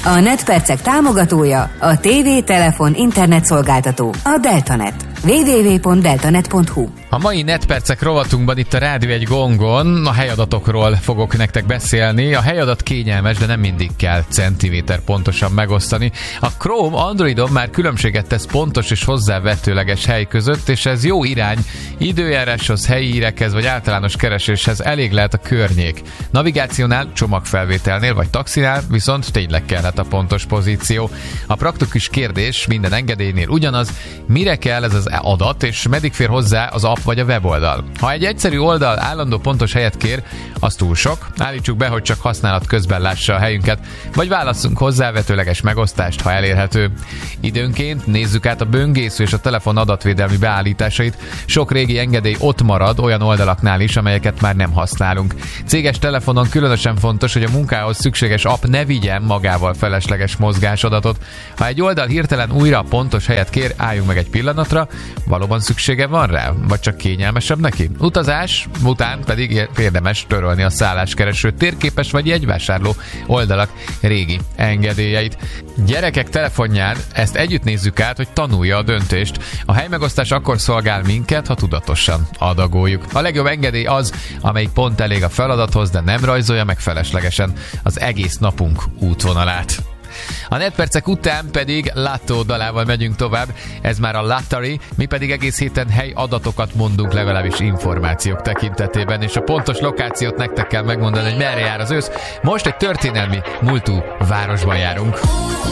A netpercek támogatója a TV, telefon, internet szolgáltató, a Deltanet. www.deltanet.hu. A mai netpercek rovatunkban itt a Rádió egy gongon a helyadatokról fogok nektek beszélni. A helyadat kényelmes, de nem mindig kell centiméter pontosan megosztani. A Chrome Androidon már különbséget tesz pontos és hozzávetőleges hely között, és ez jó irány. Időjáráshoz, helyi hírekhez vagy általános kereséshez elég lehet a környék. Navigációnál, csomagfelvételnél vagy taxinál viszont tényleg kellhet a pontos pozíció. A praktikus kérdés minden engedélynél ugyanaz, mire kell ez az adat, és meddig fér hozzá az app vagy a weboldal. Ha egy egyszerű oldal állandó pontos helyet kér, az túl sok. Állítsuk be, hogy csak használat közben lássa a helyünket, vagy válasszunk hozzávetőleges megosztást, ha elérhető. Időnként nézzük át a böngésző és a telefon adatvédelmi beállításait. Sok régi engedély ott marad olyan oldalaknál is, amelyeket már nem használunk. Céges telefonon különösen fontos, hogy a munkához szükséges app ne vigyen magával felesleges mozgásadatot. Ha egy oldal hirtelen újra pontos helyet kér, álljunk meg egy pillanatra, valóban szüksége van rá, vagy csak kényelmesebb neki? Utazás után pedig érdemes törölni a szálláskereső, térképes vagy jegyvásárló oldalak régi engedélyeit. Gyerekek telefonján ezt együtt nézzük át, hogy tanulja a döntést. A helymegosztás akkor szolgál minket, ha tudatosan adagoljuk. A legjobb engedély az, amelyik pont elég a feladathoz, de nem rajzolja meg feleslegesen az egész napunk útvonalát. A netpercek után pedig Latto dalával megyünk tovább, ez már a Lottery, mi pedig egész héten helyadatokat mondunk, legalábbis információk tekintetében, és a pontos lokációt nektek kell megmondani, hogy merre jár az ősz. Most egy történelmi múltú városban járunk.